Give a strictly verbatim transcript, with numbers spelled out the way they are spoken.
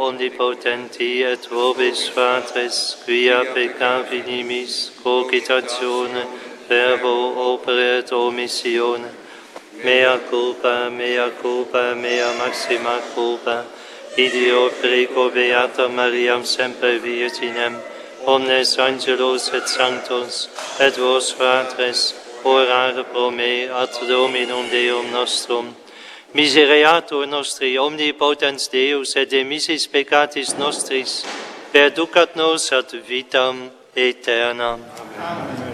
onnipotenti et vobis Patris, quia peccavi nimis, cogitatione, verbo, opere et omissione, mea culpa, mea culpa, mea maxima culpa, ideo prego beata Mariam semper Virginem, omnes angelos et sanctos, et vos fratres, orare pro me ad Dominum Deum nostrum. Misereatur nostri omnipotens Deus et de missis peccatis nostris, perducat nos ad vitam aeternam. Amen.